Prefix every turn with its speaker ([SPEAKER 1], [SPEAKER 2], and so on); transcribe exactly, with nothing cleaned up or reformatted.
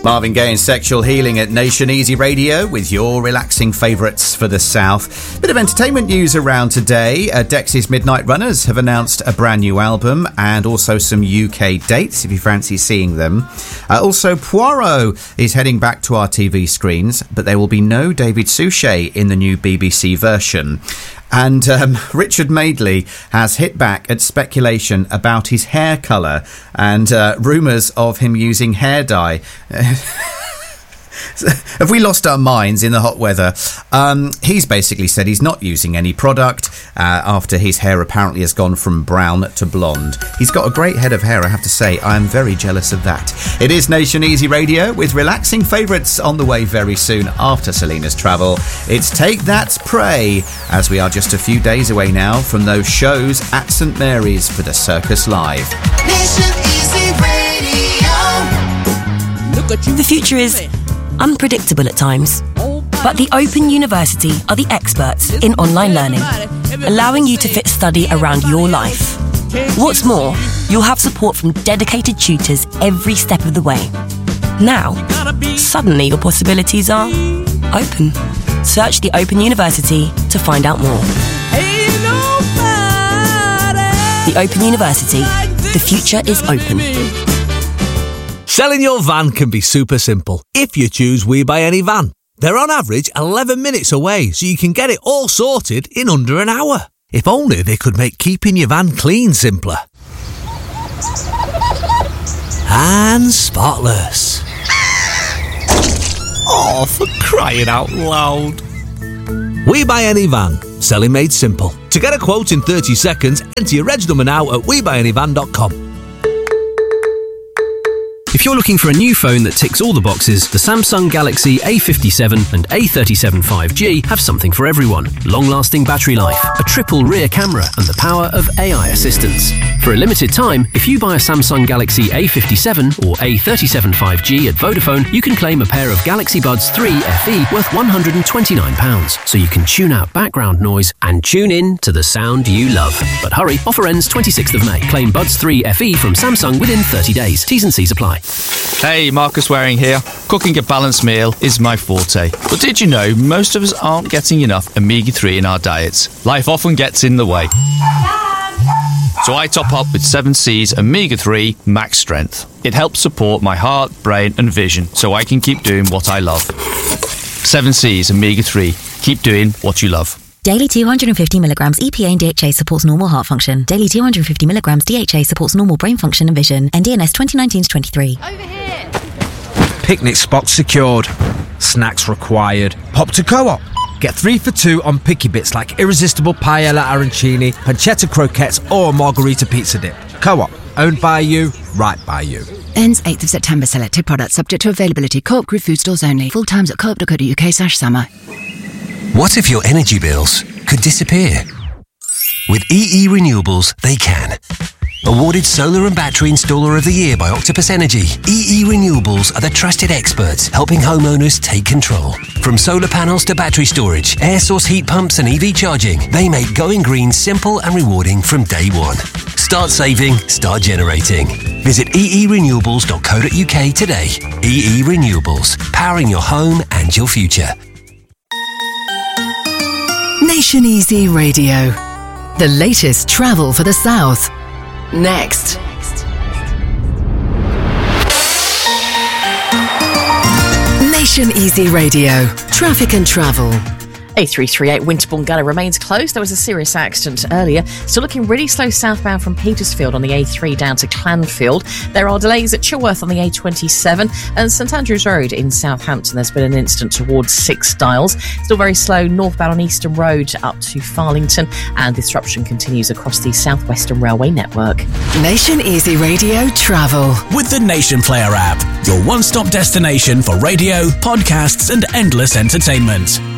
[SPEAKER 1] Marvin Gaye and Sexual Healing at Nation Easy Radio with your relaxing favourites for the South. Bit of entertainment news around today. Uh, Dexys Midnight Runners have announced a brand new album and also some U K dates if you fancy seeing them. Uh, also, Poirot is heading back to our T V screens, but there will be no David Suchet in the new B B C version. And um, Richard Madeley has hit back at speculation about his hair colour and uh, rumours of him using hair dye. Have we lost our minds in the hot weather? Um, he's basically said he's not using any product uh, after his hair apparently has gone from brown to blonde. He's got a great head of hair, I have to say. I am very jealous of that. It is Nation Easy Radio with relaxing favourites on the way very soon after Selena's travel. It's Take That Pray, as we are just a few days away now from those shows at St Mary's for the Circus Live.
[SPEAKER 2] Nation Easy Radio. Look at you.
[SPEAKER 3] The future is unpredictable at times, but the Open University are the experts in online learning, allowing you to fit study around your life. What's more, you'll have support from dedicated tutors every step of the way. Now, suddenly your possibilities are open. Search the Open University to find out more. The Open University. The future is open.
[SPEAKER 4] Selling your van can be super simple if you choose We Buy Any Van. They're on average eleven minutes away, so you can get it all sorted in under an hour. If only they could make keeping your van clean simpler. And spotless. Oh, for crying out loud. We Buy Any Van. Selling made simple. To get a quote in thirty seconds, enter your reg number now at we buy any van dot com.
[SPEAKER 5] If you're looking for a new phone that ticks all the boxes, the Samsung Galaxy A fifty-seven and A thirty-seven five G have something for everyone. Long-lasting battery life, a triple rear camera, and the power of A I assistance. For a limited time, if you buy a Samsung Galaxy A fifty-seven or A thirty-seven five G at Vodafone, you can claim a pair of Galaxy Buds three F E worth one hundred twenty-nine pounds, so you can tune out background noise and tune in to the sound you love. But hurry, offer ends twenty-sixth of May. Claim Buds three F E from Samsung within thirty days. T's and C's apply.
[SPEAKER 6] Hey, Marcus Waring here. Cooking a balanced meal is my forte. But did you know most of us aren't getting enough omega three in our diets? Life often gets in the way. So I top up with seven C's omega three Max Strength. It helps support my heart, brain and vision so I can keep doing what I love. seven C's omega three. Keep doing what you love.
[SPEAKER 7] Daily two hundred fifty milligrams E P A and D H A supports normal heart function. Daily two hundred fifty milligrams D H A supports normal brain function and vision. N D N S twenty nineteen to twenty-three.
[SPEAKER 2] Over here.
[SPEAKER 8] Picnic spots secured. Snacks required. Pop to Co-op. Get three for two on picky bits like irresistible paella arancini, pancetta croquettes or margarita pizza dip. Co-op. Owned by you, right by you.
[SPEAKER 9] Ends eighth of September. Selected products subject to availability. Co-op Group food stores only. Full times at co op dot co dot uk slash summer.
[SPEAKER 10] What if your energy bills could disappear? With E E Renewables, they can. Awarded Solar and Battery Installer of the Year by Octopus Energy, E E Renewables are the trusted experts helping homeowners take control. From solar panels to battery storage, air source heat pumps and E V charging, they make going green simple and rewarding from day one. Start saving, start generating. Visit e e renewables dot co dot uk today. E E Renewables, powering your home and your future.
[SPEAKER 11] Nation Easy Radio. The latest travel for the South. Next. Nation Easy Radio. Traffic and travel.
[SPEAKER 12] A three thirty-eight Winterbourne Gully remains closed. There was a serious accident earlier. Still looking really slow southbound from Petersfield on the A three down to Clanfield. There are delays at Chilworth on the A twenty-seven and St Andrews Road in Southampton. There's been an incident towards Six Dials. Still very slow northbound on Eastern Road up to Farlington, and disruption continues across the South Western Railway network.
[SPEAKER 11] Nation Easy Radio Travel.
[SPEAKER 13] With the Nation Player app, your one-stop destination for radio, podcasts and endless entertainment.